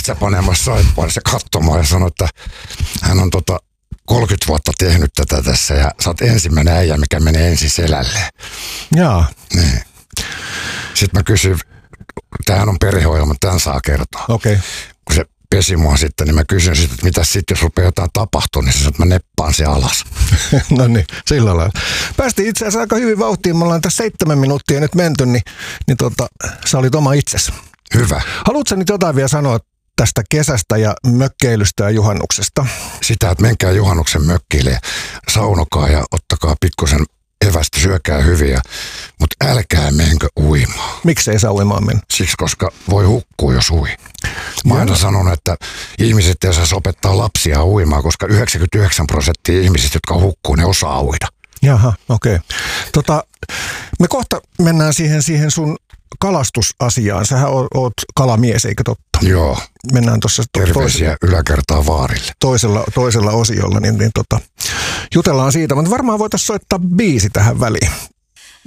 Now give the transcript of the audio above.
se panemassa saippaan, se katsomaan ja sanoi, että hän on 30 vuotta tehnyt tätä tässä ja sä oot ensimmäinen äijä, mikä menee ensin selälle. Jaa. Niin. Sitten mä kysyin, tämähän on perheohjelma, tämän saa kertoa. Okei. Okay. Kun se pesi mua sitten, niin mä kysyin sitten, että mitä sitten, jos rupeaa jotain tapahtua, niin se sanoi, että mä neppaan se alas. No niin, sillä lailla. Päästiin itse asiassa aika hyvin vauhtiin. Me ollaan tässä 7 minuuttia nyt menty, niin sä olit oma itsesi. Hyvä. Haluatko nyt jotain vielä sanoa tästä kesästä ja mökkeilystä ja juhannuksesta? Sitä, että menkää juhannuksen mökkille, saunokaa ja ottakaa pikkusen evästä, syökää hyviä, mutta älkää menkö uimaan. Miksei saa uimaan mennä? Siksi, koska voi hukkua, jos ui. Mä aina sanon, että ihmiset ei saisi opettaa lapsia uimaan, koska 99% ihmisistä, jotka hukkuu, ne osaa uida. Jaha, okei. Me kohta mennään siihen sun kalastusasiaan. Sähän oot kalamies, eikö totta? Joo. Mennään tuossa terveisiä yläkertaa vaarille. Toisella osiolla, niin jutellaan siitä. Mutta varmaan voitaisiin soittaa biisi tähän väliin.